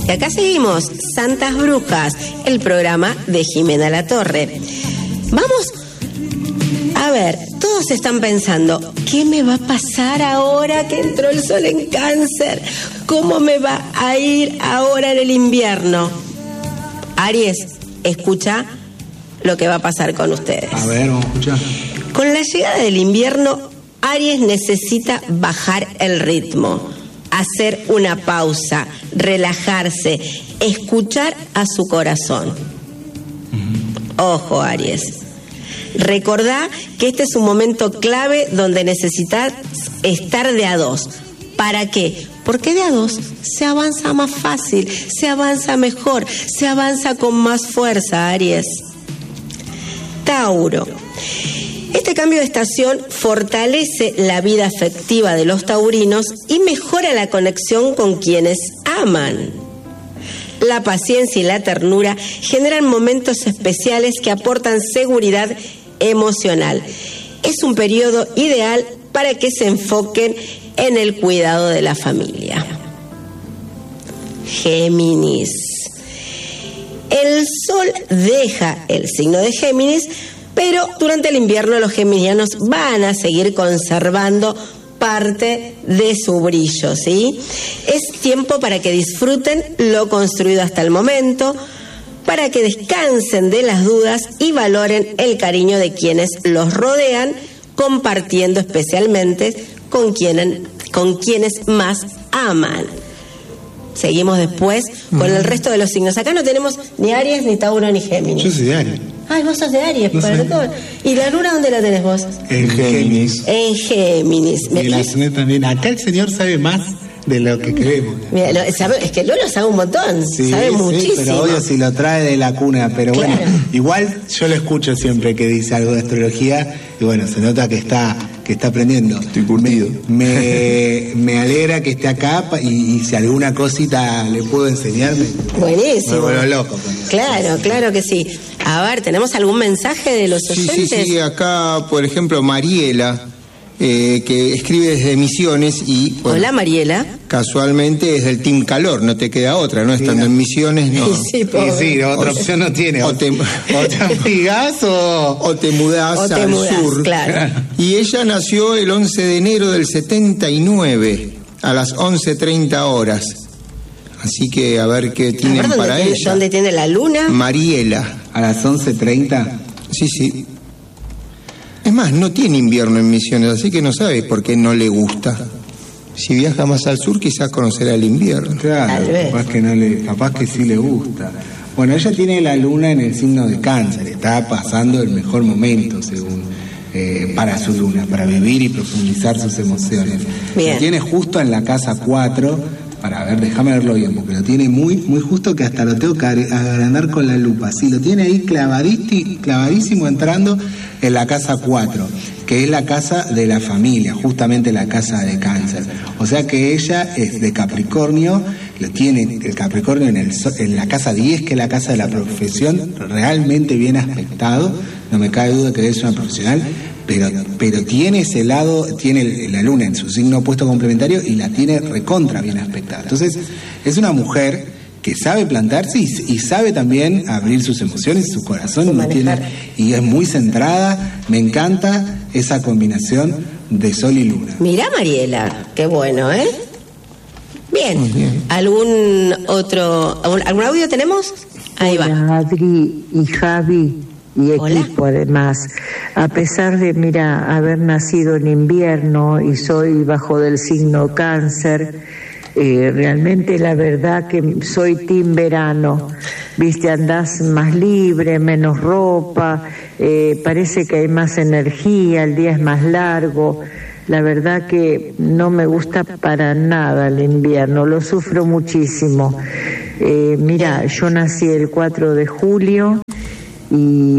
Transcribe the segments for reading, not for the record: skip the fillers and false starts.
Y acá seguimos, Santas Brujas, el programa de Jimena Latorre. Vamos a ver, todos están pensando, ¿qué me va a pasar ahora que entró el sol en Cáncer? ¿Cómo me va a ir ahora en el invierno? Aries, escucha lo que va a pasar con ustedes. A ver, vamos a escuchar. Con la llegada del invierno, Aries necesita bajar el ritmo, hacer una pausa, relajarse, escuchar a su corazón. Ojo, Aries. Recordá que este es un momento clave donde necesitas estar de a dos. ¿Para qué? Porque de a dos se avanza más fácil, se avanza mejor, se avanza con más fuerza, Aries. Tauro. Este cambio de estación fortalece la vida afectiva de los taurinos y mejora la conexión con quienes aman. La paciencia y la ternura generan momentos especiales que aportan seguridad emocional. Es un periodo ideal para que se enfoquen en el cuidado de la familia. Géminis. El sol deja el signo de Géminis, pero durante el invierno los geminianos van a seguir conservando parte de su brillo, ¿sí? Es tiempo para que disfruten lo construido hasta el momento, para que descansen de las dudas y valoren el cariño de quienes los rodean, compartiendo especialmente con quienes más aman. Seguimos después con el resto de los signos. Acá no tenemos ni Aries, ni Tauro, ni Géminis. Yo soy de Aries. Ay, vos sos de Aries, No perdón. ¿Y la luna dónde la tenés vos? En Géminis. En Géminis. Y la Sonet también. Acá el señor sabe más de lo que creemos. Mira, es que Lolo sabe un montón, sabe muchísimo. Pero obvio si lo trae de la cuna, pero claro. Bueno, igual yo lo escucho siempre que dice algo de astrología y bueno, se nota que está aprendiendo. Estoy curtido. Me alegra que esté acá y si alguna cosita le puedo enseñarme. Buenísimo. Me vuelvo loco. Claro que sí. A ver, ¿tenemos algún mensaje de los oyentes? Sí, acá, por ejemplo, Mariela, que escribe desde Misiones y... Bueno, hola, Mariela. Casualmente es del Team Calor, no te queda otra, ¿no? Estando en Misiones, no. Sí, otra opción no tiene. O te amigás o te mudás al sur. Claro. Y ella nació el 11 de enero del 79, a las 11:30 horas. Así que a ver qué tienen para ella. ¿Dónde tiene la luna? Mariela. A las 11:30. Sí. Es más, no tiene invierno en Misiones, así que no sabe por qué no le gusta. Si viaja más al sur, quizás conocerá el invierno. Claro, capaz que sí le gusta. Bueno, ella tiene la luna en el signo de Cáncer, está pasando el mejor momento, según para su luna, para vivir y profundizar sus emociones. Bien. Lo tiene justo en la casa 4. Para ver, déjame verlo bien, porque lo tiene muy justo que hasta lo tengo que agrandar con la lupa. Sí, lo tiene ahí clavadísimo entrando en la casa 4, que es la casa de la familia, justamente la casa de Cáncer. O sea que ella es de Capricornio, lo tiene el Capricornio en la casa 10, que es la casa de la profesión, realmente bien aspectado, no me cabe duda que es una profesional. Pero tiene ese lado, tiene la luna en su signo opuesto complementario y la tiene recontra bien aspectada. Entonces, es una mujer que sabe plantarse y sabe también abrir sus emociones, su corazón, y es muy centrada. Me encanta esa combinación de sol y luna. Mirá, Mariela, qué bueno, ¿eh? Bien. ¿Algún audio tenemos? Ahí va. Hola, Adri y Javi. Y equipo. Hola. Además, a pesar de, haber nacido en invierno y soy bajo del signo Cáncer, realmente la verdad que soy team verano, viste, andás más libre, menos ropa, parece que hay más energía, el día es más largo. La verdad que no me gusta para nada el invierno, lo sufro muchísimo. Yo nací el 4 de julio y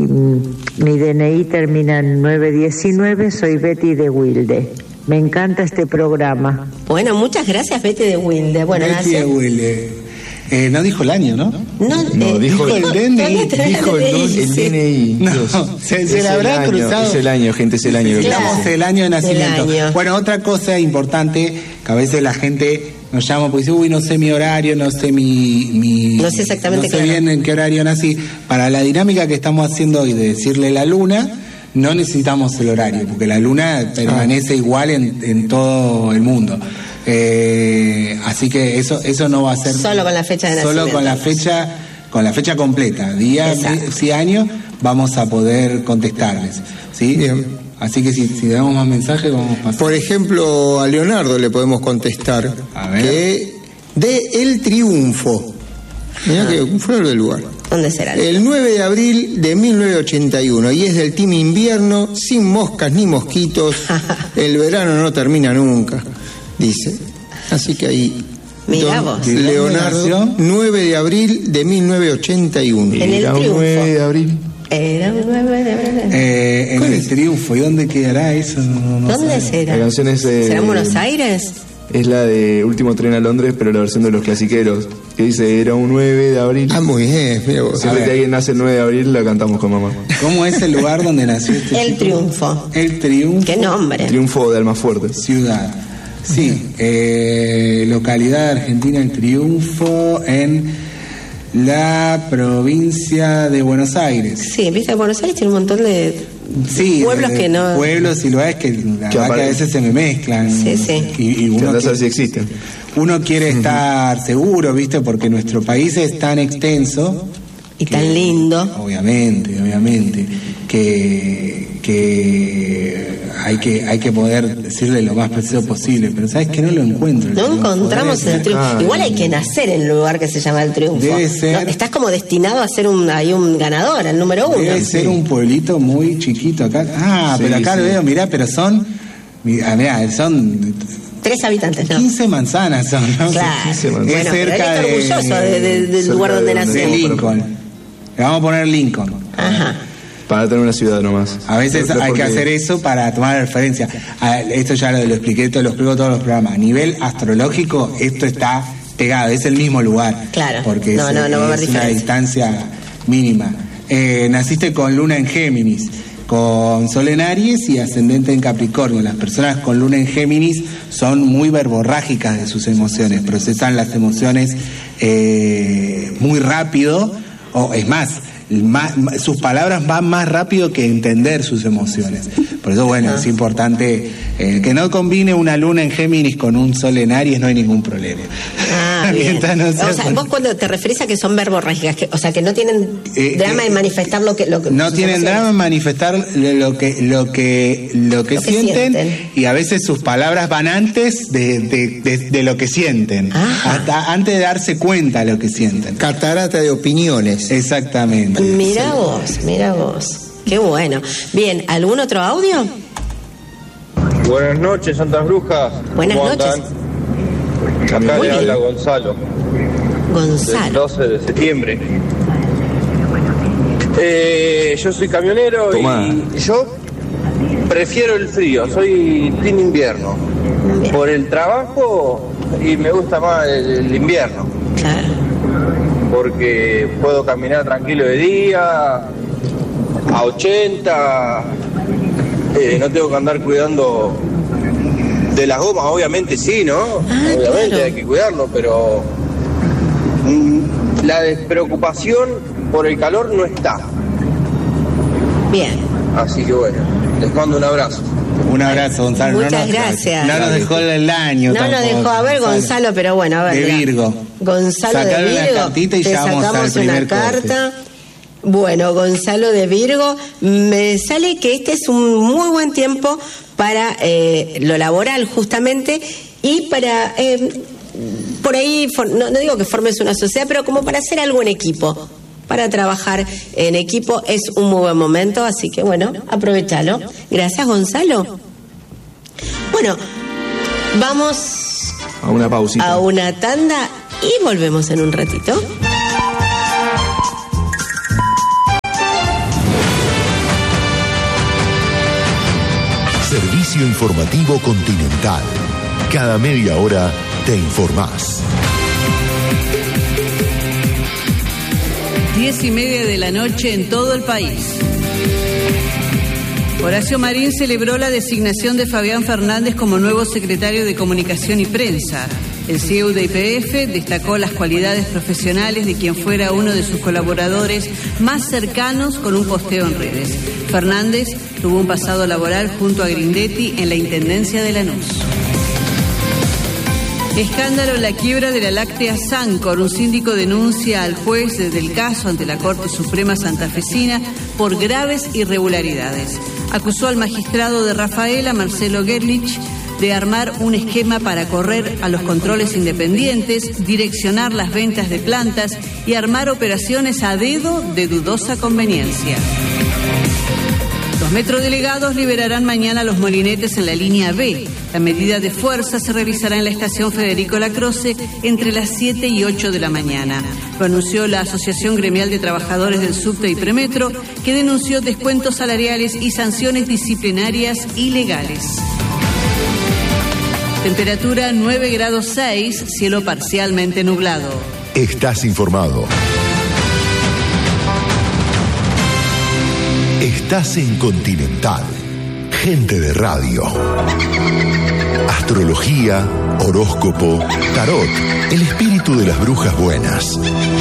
mi DNI termina en 919, soy Betty de Wilde. Me encanta este programa. Bueno, muchas gracias, Betty de Wilde. Bueno, Betty de Wilde. No dijo el año, ¿no? No, dijo el DNI. Dijo el DNI. No, se la habrá cruzado. Es el año, gente, es el año. Claro. El año de nacimiento. Bueno, otra cosa importante, que a veces la gente nos llama porque dice, no sé mi horario, no sé no sé exactamente bien en qué horario nací. Para la dinámica que estamos haciendo hoy de decirle la luna, no necesitamos el horario, porque la luna permanece igual en todo el mundo. Así que eso no va a ser solo con la fecha de nacimiento. Solo con la fecha completa, día, mes y año, vamos a poder contestarles, ¿sí? Bien. Así que si damos más mensajes, vamos a pasar. Por ejemplo, a Leonardo le podemos contestar que de El Triunfo. Mirá que fuera del lugar. ¿Dónde será? El 9 de abril de 1981, y es del Team Invierno, sin moscas ni mosquitos. El verano no termina nunca, dice. Así que ahí. Mirá vos. Leonardo, 9 de abril de 1981. En El Triunfo. 9 de abril. Era un 9 de abril. En El Triunfo. ¿Y dónde quedará eso? ¿Dónde será? La canción es ¿Será en Buenos Aires? Es la de Último Tren a Londres, pero la versión de Los Clasiqueros, que dice, era un 9 de abril. Ah, muy bien, mira vos. Siempre que alguien nace el 9 de abril, la cantamos con mamá. ¿Cómo es el lugar donde nació este El chico? Triunfo. El Triunfo. ¿Qué nombre? Triunfo de Almafuerte. Ciudad. Sí, localidad argentina, El Triunfo, en la provincia de Buenos Aires. Sí, viste, Buenos Aires tiene un montón de pueblos que no... Pueblos y lugares que la verdad que a veces se me mezclan. Sí. Y uno Que saber si existen. Uno quiere estar seguro, ¿viste? Porque nuestro país es tan extenso. Y tan lindo. Obviamente, que hay que poder decirle lo más preciso posible, pero sabes que no lo encuentro. No encontramos el Triunfo. Igual hay que nacer en el lugar que se llama El Triunfo. Debe ser. No, estás como destinado a ser un ganador, el número 1. Debe ser un pueblito muy chiquito acá. Sí, pero acá lo veo, mirá, pero son 3 habitantes, ¿no? 15 manzanas son, ¿no? Claro. 15 manzanas. Bueno, cerca pero él está orgulloso del lugar donde nació. De Lincoln. Le vamos a poner Lincoln. Ajá. Para tener una ciudad nomás. A veces hay que hacer eso para tomar referencia. Esto ya lo expliqué, lo explico en todos los programas. A nivel astrológico, esto está pegado, es el mismo lugar. Claro. Porque no va a haber es una diferencia. distancia mínima. Naciste con luna en Géminis, con sol en Aries y ascendente en Capricornio. Las personas con luna en Géminis son muy verborrágicas de sus emociones, procesan las emociones muy rápido, o es más, sus palabras van más rápido que entender sus emociones. Por eso, bueno, es importante que no combine una luna en Géminis con un sol en Aries, no hay ningún problema. Bien. O sea, vos cuando te referís a que son verborrágicas, o sea, que no tienen drama en manifestar lo que no tienen drama en manifestar lo que sienten, y a veces sus palabras van antes de lo que sienten. Hasta antes de darse cuenta de lo que sienten. Catarata de opiniones. Exactamente. Mira vos. Qué bueno. Bien, ¿algún otro audio? Buenas noches, Santas Brujas. Buenas ¿Cómo noches. andan? Acá Muy le habla bien. Gonzalo. Del 12 de septiembre. Yo soy camionero y yo prefiero el frío, soy team invierno. Bien. Por el trabajo y me gusta más el invierno. Claro. Porque puedo caminar tranquilo de día, a 80, no tengo que andar cuidando de las gomas, obviamente sí, ¿no? Obviamente claro. hay que cuidarlo, pero la despreocupación por el calor no está. Bien. Así que bueno, les mando un abrazo. Un abrazo, Gonzalo. Muchas gracias. No nos dejó el año. No nos dejó, a ver, Gonzalo, pero bueno, a ver. De mirá. Virgo. Gonzalo Sacale de una Virgo. cartita y te ya vamos al sacamos primer una carta. Bueno, Gonzalo de Virgo, me sale que este es un muy buen tiempo para lo laboral justamente y para, por ahí, no digo que formes una sociedad, pero como para hacer algo en equipo. Para trabajar en equipo es un muy buen momento, así que bueno, aprovechalo. Gracias, Gonzalo. Bueno, vamos A una pausita. a una tanda y volvemos en un ratito. Servicio Informativo Continental. Cada media hora te informás. 10:30 de la noche en todo el país. Horacio Marín celebró la designación de Fabián Fernández como nuevo secretario de Comunicación y Prensa. El CEO de YPF destacó las cualidades profesionales de quien fuera uno de sus colaboradores más cercanos con un posteo en redes. Fernández tuvo un pasado laboral junto a Grindetti en la Intendencia de Lanús. Escándalo en la quiebra de la láctea Sancor. Un síndico denuncia al juez del caso ante la Corte Suprema Santafesina por graves irregularidades. Acusó al magistrado de Rafaela, Marcelo Gerlich, de armar un esquema para correr a los controles independientes, direccionar las ventas de plantas y armar operaciones a dedo de dudosa conveniencia. Los metrodelegados liberarán mañana los molinetes en la línea B. La medida de fuerza se realizará en la estación Federico Lacroze entre las 7 y 8 de la mañana. Lo anunció la Asociación Gremial de Trabajadores del Subte y Premetro, que denunció descuentos salariales y sanciones disciplinarias ilegales. Temperatura 9 grados 6, cielo parcialmente nublado. Estás informado. Estás en Continental. Gente de radio. Astrología, horóscopo, tarot, el espíritu de las brujas buenas.